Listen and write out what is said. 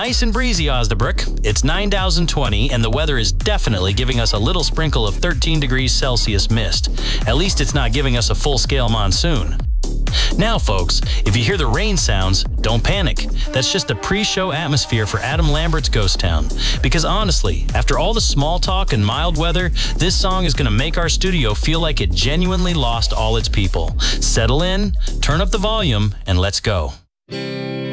Nice and breezy, Osnabrück. It's 9,020, and the weather is definitely giving us a little sprinkle of 13 degrees Celsius mist. At least it's not giving us a full-scale monsoon. Now, folks, if you hear the rain sounds, don't panic. That's just the pre-show atmosphere for Adam Lambert's Ghost Town. Because honestly, after all the small talk and mild weather, this song is going to make our studio feel like it genuinely lost all its people. Settle in, turn up the volume, and let's go.